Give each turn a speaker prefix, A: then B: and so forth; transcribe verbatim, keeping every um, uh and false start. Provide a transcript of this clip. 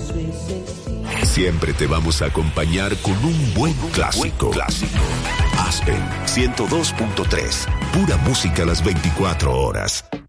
A: Siempre te vamos a acompañar con un buen clásico. clásico. Aspen ciento dos punto tres. Pura música las veinticuatro horas.